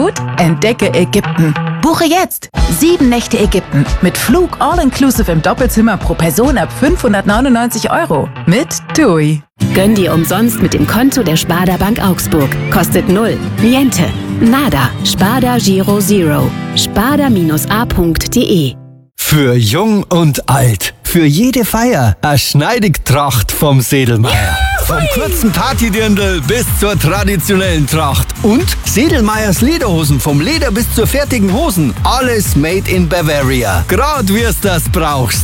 gut? Entdecke Ägypten. Buche jetzt 7 Nächte Ägypten mit Flug all-inclusive im Doppelzimmer pro Person ab 599 € mit TUI. Gönn dir umsonst mit dem Konto der Sparda Bank Augsburg. Kostet 0. Niente. Nada. Sparda Giro Zero. Sparda-a.de. Für Jung und Alt. Für jede Feier. Eine Schneidigtracht vom Sedelmeier. Vom kurzen Partydirndl bis zur traditionellen Tracht. Und Sedelmeiers Lederhosen. Vom Leder bis zur fertigen Hosen. Alles made in Bavaria. Grad wie es das brauchst.